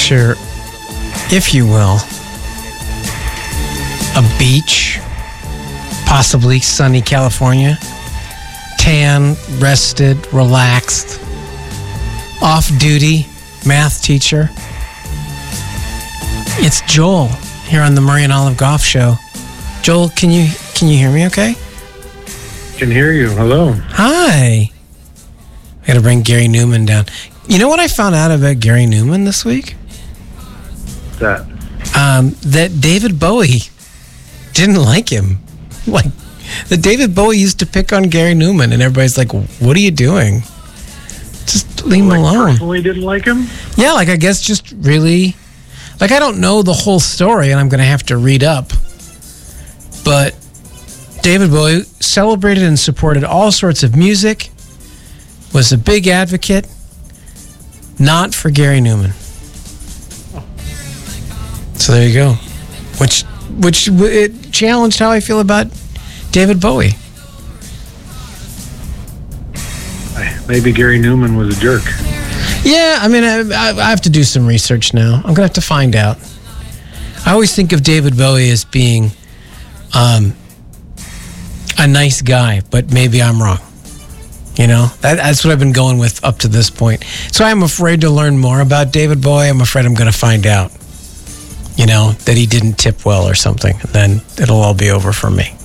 picture, if you will, a beach, possibly sunny California, tan, rested, relaxed, off-duty math teacher. It's Joel here on the Murray and Olive Golf Show. Joel, can you hear me okay? Can hear you. Hello. Hi. I got to bring Gary Newman down. You know what I found out about Gary Newman this week? That David Bowie didn't like him. Like, that David Bowie used to pick on Gary Newman, and everybody's like, what are you doing? Just leave him alone. Personally didn't like him? Yeah, I guess just really... I don't know the whole story, and I'm going to have to read up. But David Bowie celebrated and supported all sorts of music, was a big advocate, not for Gary Newman. So there you go. Which it challenged how I feel about David Bowie. Maybe Gary Newman was a jerk. Yeah, I have to do some research now. I'm going to have to find out. I always think of David Bowie as being a nice guy, but maybe I'm wrong. You know, that's what I've been going with up to this point. So I'm afraid to learn more about David Bowie. I'm afraid I'm going to find out, you know, that he didn't tip well or something. And then it'll all be over for me.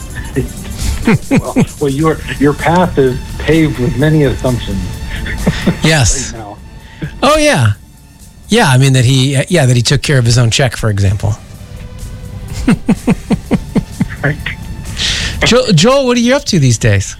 well, your path is paved with many assumptions. Yes. Right now. Oh yeah, yeah. That he took care of his own check, for example. Right. Joel, what are you up to these days?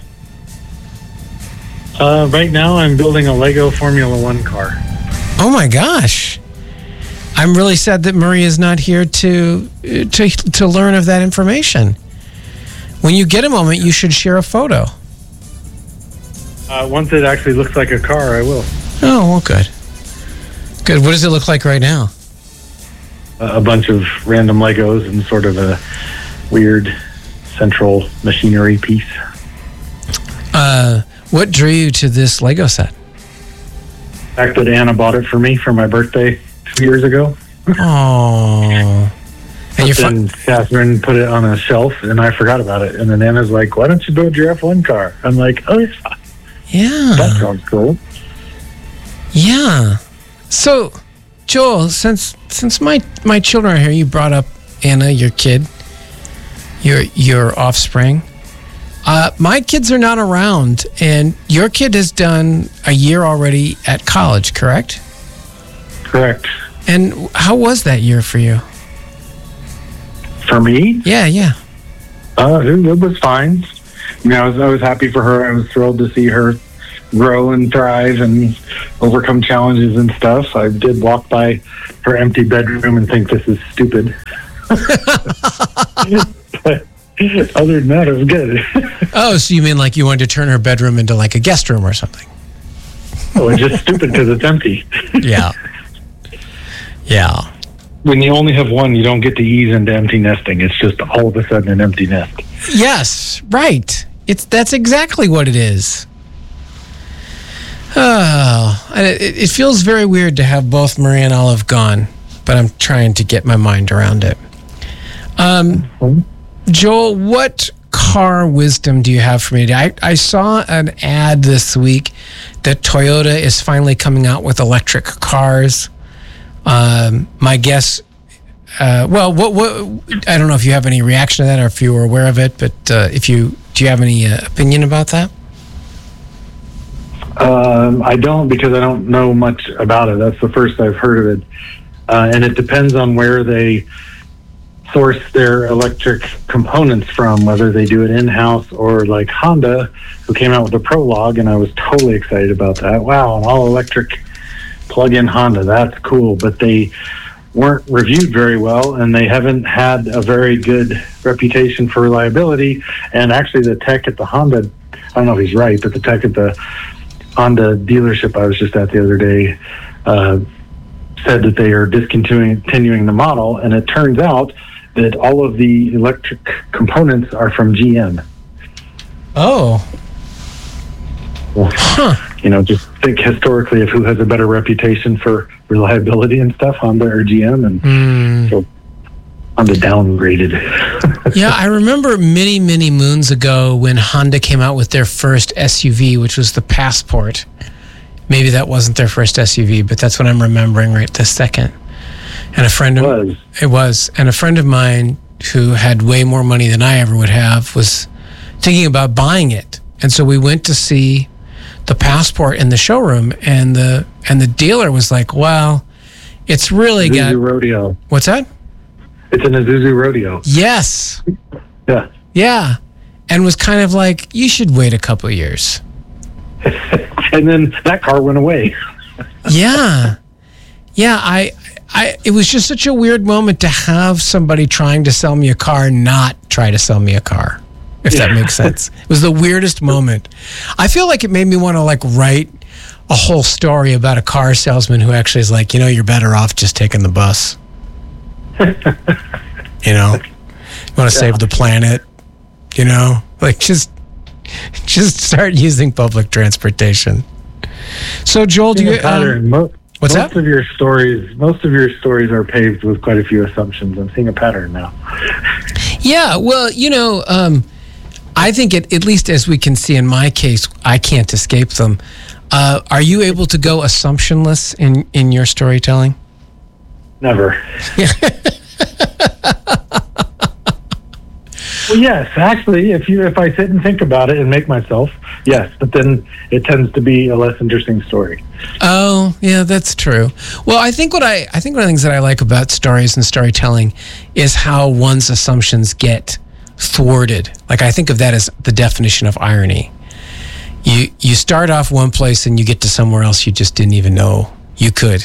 Right now, I'm building a Lego Formula One car. Oh my gosh! I'm really sad that Murray is not here to learn of that information. When you get a moment, you should share a photo. Once it actually looks like a car, I will. Oh, well, good. Good. What does it look like right now? A bunch of random Legos and sort of a weird central machinery piece. What drew you to this Lego set? The fact that Anna bought it for me for my birthday 2 years ago. Oh. And then Catherine put it on a shelf, and I forgot about it. And then Anna's like, why don't you build your F1 car? I'm like, oh, it's fine. Yeah. That sounds cool. Yeah. So, Joel, since my children are here, you brought up Anna, your kid, your offspring. My kids are not around, and your kid has done a year already at college, correct? Correct. And how was that year for you? For me? Yeah. It was fine. I was happy for her. I was thrilled to see her grow and thrive and overcome challenges and stuff. I did walk by her empty bedroom and think this is stupid. But other than that, it was good. Oh, so you mean like you wanted to turn her bedroom into like a guest room or something? Oh, it's just stupid because it's empty. Yeah. When you only have one, you don't get to ease into empty nesting. It's just all of a sudden an empty nest. Yes, right. That's exactly what it is. Oh, and it feels very weird to have both Murray and Olive gone, but I'm trying to get my mind around it. Joel, what car wisdom do you have for me today? I saw an ad this week that Toyota is finally coming out with electric cars. My guess, what I don't know if you have any reaction to that or if you were aware of it, but do you have any opinion about that? I don't, because I don't know much about it. That's the first I've heard of it. And it depends on where they source their electric components from, whether they do it in-house or like Honda, who came out with a Prologue, and I was totally excited about that. Wow, an all-electric plug-in Honda, that's cool. But they weren't reviewed very well, and they haven't had a very good reputation for reliability. And actually the tech at the Honda, I don't know if he's right, but the tech at the Honda dealership I was just at the other day said that they are discontinuing the model, and it turns out that all of the electric components are from GM. Oh. Just think historically of who has a better reputation for reliability and stuff, Honda or GM, and so Honda downgraded. Yeah, I remember many, many moons ago when Honda came out with their first SUV, which was the Passport. Maybe that wasn't their first SUV, but that's what I'm remembering right this second. And a friend of it was, and a friend of mine who had way more money than I ever would have was thinking about buying it. And so we went to see the Passport in the showroom, and the dealer was like, "Well, it's really got rodeo." What's that? It's an Isuzu Rodeo. Yes. Yeah. Yeah. And was kind of like, you should wait a couple of years. And then that car went away. Yeah. Yeah. It was just such a weird moment to have somebody trying to sell me a car not try to sell me a car, if that makes sense. It was the weirdest moment. I feel like it made me want to like write a whole story about a car salesman who actually is like, you're better off just taking the bus. You want to save the planet, like just start using public transportation. So Joel, do you what's that? Most of your stories are paved with quite a few assumptions. I'm seeing a pattern now. Yeah, well, I think at least as we can see in my case, I can't escape them. Are you able to go assumptionless in your storytelling? Never. Well, yes, actually, if I sit and think about it and make myself, yes, but then it tends to be a less interesting story. Oh, yeah, that's true. Well, I think one of the things that I like about stories and storytelling is how one's assumptions get thwarted. Like, I think of that as the definition of irony. You start off one place and you get to somewhere else you just didn't even know you could,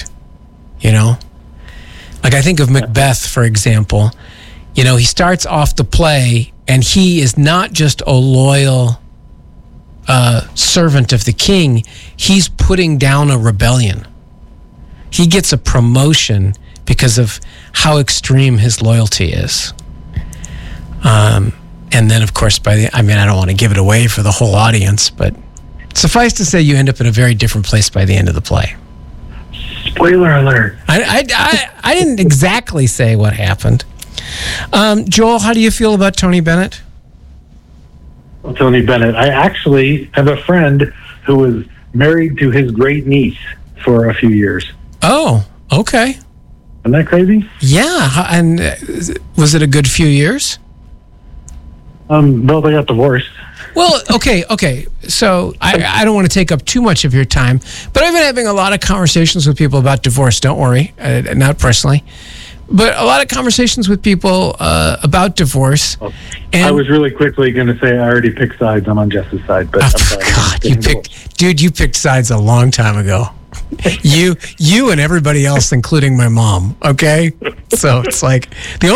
Like, I think of Macbeth, for example. He starts off the play and he is not just a loyal servant of the king. He's putting down a rebellion. He gets a promotion because of how extreme his loyalty is. And then, of course, I don't want to give it away for the whole audience, but suffice to say, you end up in a very different place by the end of the play. Spoiler alert. I didn't exactly say what happened. Joel, how do you feel about Tony Bennett? Well, Tony Bennett. I actually have a friend who was married to his great niece for a few years. Oh, okay. Isn't that crazy? Yeah. And was it a good few years? Well, they got divorced. Well, okay. So I don't want to take up too much of your time, but I've been having a lot of conversations with people about divorce. Don't worry, not personally, but a lot of conversations with people about divorce. And I was really quickly going to say I already picked sides. I'm on Jess's side, but God, you picked sides a long time ago. You and everybody else, including my mom. Okay, so it's like the